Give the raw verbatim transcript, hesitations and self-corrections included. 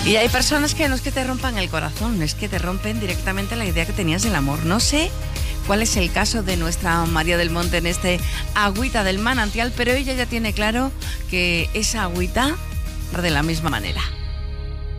Y hay personas que no es que te rompan el corazón, es que te rompen directamente la idea que tenías del amor. No sé cuál es el caso de nuestra María del Monte en este Agüita del Manantial, pero ella ya tiene claro que esa agüita de la misma manera.